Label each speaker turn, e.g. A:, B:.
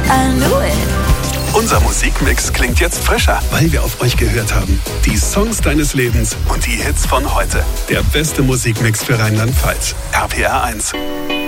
A: I knew it.
B: Unser Musikmix klingt jetzt frischer, weil wir auf euch gehört haben. Die Songs deines Lebens und die Hits von heute. Der beste Musikmix für Rheinland-Pfalz. RPR 1.